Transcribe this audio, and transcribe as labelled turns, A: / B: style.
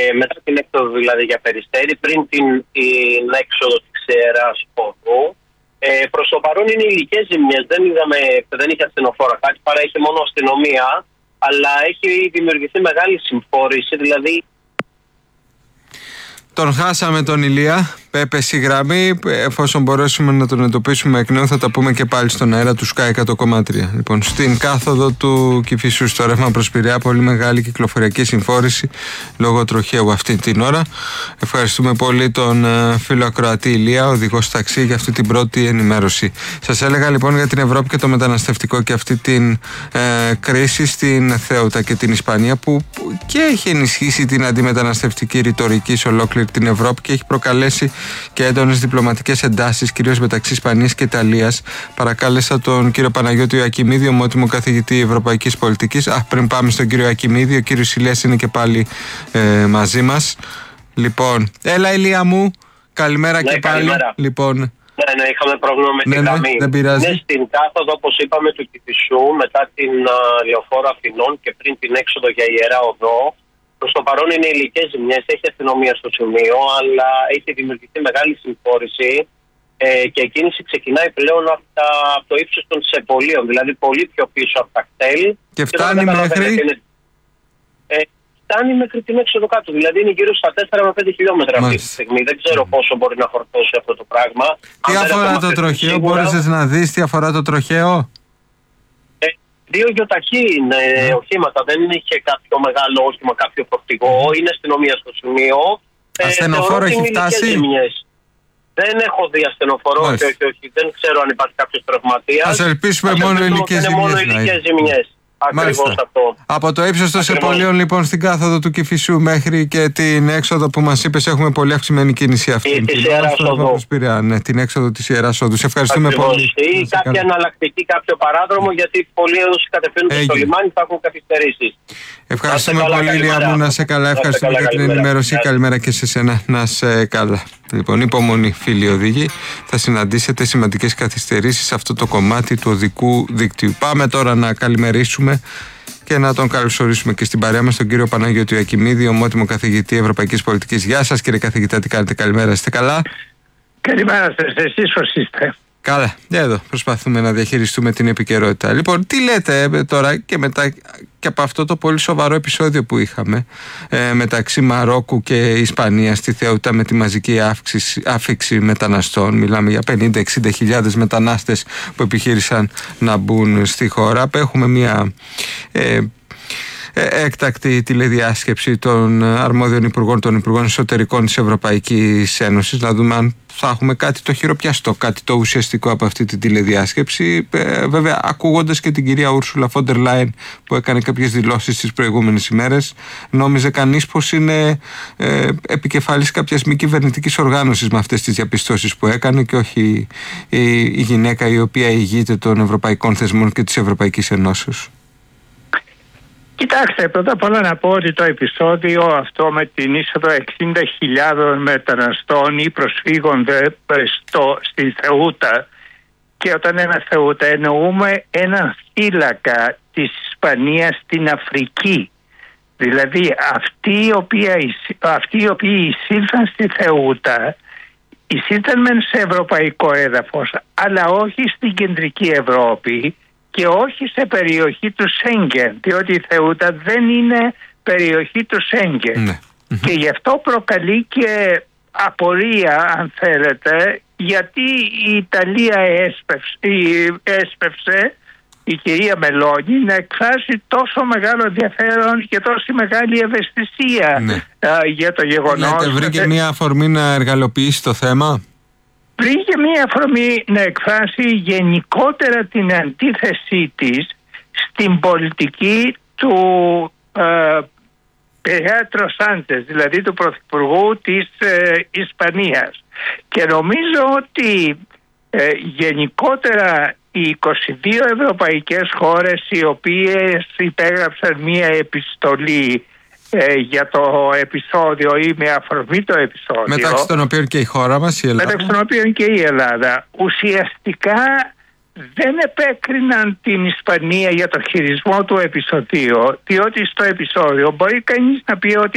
A: μετά την έξοδο δηλαδή για Περιστέρι, πριν την έξοδο της Ιεράς Οδού. Προς το παρόν είναι υλικές ζημιές. Δεν είχε ασθενοφόρα κάτι, παρά είχε μόνο αστυνομία, αλλά έχει δημιουργηθεί μεγάλη συμφόρηση, δηλαδή.
B: Τον χάσαμε τον Ηλία, έπεσε η γραμμή. Εφόσον μπορέσουμε να τον εντοπίσουμε εκ νέου, θα τα πούμε και πάλι στον αέρα του Sky 100,3. Λοιπόν, στην κάθοδο του Κηφισού, στο ρεύμα προς Πειραιά, πολύ μεγάλη κυκλοφοριακή συμφόρηση λόγω τροχαίου αυτή την ώρα. Ευχαριστούμε πολύ τον φίλο ακροατή Ηλία, οδηγός ταξί, για αυτή την πρώτη ενημέρωση. Σας έλεγα λοιπόν για την Ευρώπη και το μεταναστευτικό και αυτή την κρίση στην Θέουτα και την Ισπανία, που και έχει ενισχύσει την αντιμεταναστευτική ρητορική σε ολόκληρη την Ευρώπη και έχει προκαλέσει και έντονες διπλωματικές εντάσεις, κυρίως μεταξύ Ισπανίας και Ιταλίας. Παρακάλεσα τον κύριο Παναγιώτη Ιωακιμίδη, ομότιμο καθηγητή Ευρωπαϊκής Πολιτικής. Πριν πάμε στον κύριο Ιωακιμίδη, ο κύριος Ηλίας είναι και πάλι μαζί μας. Λοιπόν, έλα Ηλία μου, καλημέρα και πάλι.
A: Καλημέρα.
B: Λοιπόν,
A: ναι, είχαμε πρόβλημα με την γραμμή.
B: Δεν πειράζει.
A: Είναι στην κάθοδο, όπως είπαμε, του Κηφισού, μετά την λεωφόρο Αθηνών και πριν την έξοδο για Ιερά Οδό. Προς το παρόν είναι υλικές ζημιές, έχει αστυνομία στο σημείο, αλλά έχει δημιουργηθεί μεγάλη συμφόρηση και η κίνηση ξεκινάει πλέον από το ύψος των Σεπολίων, δηλαδή πολύ πιο πίσω από τα κτέλ.
B: Και φτάνει μέχρι.
A: Φτάνει μέχρι την έξοδο κάτω, δηλαδή είναι γύρω στα 4 με 5 χιλιόμετρα αυτή τη στιγμή. Δεν ξέρω πόσο μπορεί να φορτώσει αυτό το πράγμα.
B: Τι αφορά το τροχαίο, μπόρεσες να δεις τι αφορά το τροχαίο?
A: Δύο γιοταχή είναι οχήματα, δεν είχε κάποιο μεγάλο όχημα, κάποιο φορτηγό, είναι αστυνομία στο σημείο.
B: Ασθενοφόρο έχει φτάσει?
A: Δεν έχω δει ασθενοφόρο, όχι, δεν ξέρω αν υπάρχει κάποιος τραυματίας.
B: Ας ελπίσουμε μόνο υλικές
A: ζημιές. Ακριβώς αυτό.
B: Από το ύψος των Σεπολίων λοιπόν στην κάθοδο του Κηφισού μέχρι και την έξοδο που μας είπες, έχουμε πολύ αυξημένη κίνηση αυτή.
A: Της Ιεράς Οδού.
B: Ναι, την έξοδο της Ιεράς Οδού. Σε ευχαριστούμε πολύ.
A: Ή κάποια εναλλακτική, κάποιο παράδρομο, γιατί πολλοί όσοι κατευθύνονται στο λιμάνι θα έχουν καθυστερήσεις.
B: Ευχαριστούμε πολύ, Ηλία μου, να σε καλά. Ευχαριστούμε για την ενημέρωση. Καλημέρα και σε σένα, να σε καλά. Λοιπόν, υπομονή, φίλοι οδηγοί. Θα συναντήσετε σημαντικές καθυστερήσεις σε αυτό το κομμάτι του οδικού δικτύου. Πάμε τώρα να καλημερίσουμε και να τον καλωσορίσουμε και στην παρέα μας τον κύριο Παναγιώτη Ιωακιμίδη, ομότιμο καθηγητή Ευρωπαϊκής Πολιτικής. Γεια σας, κύριε καθηγητά, τι κάνετε? Καλημέρα, είστε καλά?
C: Καλημέρα σας, εσείς πώς είστε?
B: Καλά, εδώ προσπαθούμε να διαχειριστούμε την επικαιρότητα. Λοιπόν, τι λέτε τώρα και μετά και από αυτό το πολύ σοβαρό επεισόδιο που είχαμε μεταξύ Μαρόκου και Ισπανίας στη Θέουτα με τη μαζική άφιξη μεταναστών? Μιλάμε για 50-60 χιλιάδες μετανάστες που επιχείρησαν να μπουν στη χώρα. Έχουμε μια έκτακτη τηλεδιάσκεψη των αρμόδιων υπουργών, των υπουργών εσωτερικών της Ευρωπαϊκής Ένωσης, να δούμε αν θα έχουμε κάτι το χειροπιαστό, κάτι το ουσιαστικό από αυτή τη τηλεδιάσκεψη. Βέβαια, ακούγοντας και την κυρία Ούρσουλα Φόντερ Λάιεν που έκανε κάποιες δηλώσεις τις προηγούμενες ημέρες, νόμιζε κανείς πως είναι επικεφαλής κάποιας μη κυβερνητικής οργάνωσης με αυτές τις διαπιστώσεις που έκανε και όχι η γυναίκα η οποία ηγείται των ευρωπαϊκών θεσμών και της Ευρωπαϊκής Ενώσεως.
C: Κοιτάξτε, πρώτα απ' όλα να πω ότι το επεισόδιο αυτό με την είσοδο 60.000 μεταναστών ή προσφύγων στη Θεούτα, και όταν ένα Θεούτα εννοούμε ένα φύλακα της Ισπανίας στην Αφρική. Δηλαδή αυτοί οι οποίοι εισήλθαν στη Θεούτα εισήλθαν μεν σε ευρωπαϊκό έδαφος, αλλά όχι στην κεντρική Ευρώπη και όχι σε περιοχή του Σέγγεν, διότι η Θεούτα δεν είναι περιοχή του Σέγγεν. Ναι. Και γι' αυτό προκαλεί και απορία, αν θέλετε, γιατί η Ιταλία έσπευσε η κυρία Μελόνι να εκφράσει τόσο μεγάλο ενδιαφέρον και τόση μεγάλη ευαισθησία για το γεγονός.
B: Βρήκε μια αφορμή να εργαλοποιήσει το θέμα.
C: Βρήκε μια αφορμή να εκφράσει γενικότερα την αντίθεσή της στην πολιτική του Πεδρό Σάντσες, δηλαδή του Πρωθυπουργού της Ισπανίας. Και νομίζω ότι γενικότερα οι 22 ευρωπαϊκές χώρες οι οποίες υπέγραψαν μια επιστολή για το επεισόδιο ή με αφορμή το επεισόδιο,
B: μεταξύ των οποίων και η χώρα μας, η Ελλάδα,
C: μεταξύ των οποίων και η Ελλάδα, ουσιαστικά δεν επέκριναν την Ισπανία για το χειρισμό του επεισοδίου, διότι στο επεισόδιο μπορεί κανείς να πει ότι